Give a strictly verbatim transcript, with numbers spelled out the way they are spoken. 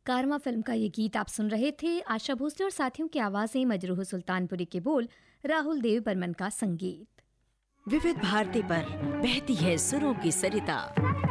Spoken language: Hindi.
कारवां फिल्म का ये गीत आप सुन रहे थे। आशा भोसले और साथियों की आवाजें, मजरूह सुल्तानपुरी के बोल, राहुल देव बर्मन का संगीत। विविध भारती पर बहती है सुरों की सरिता।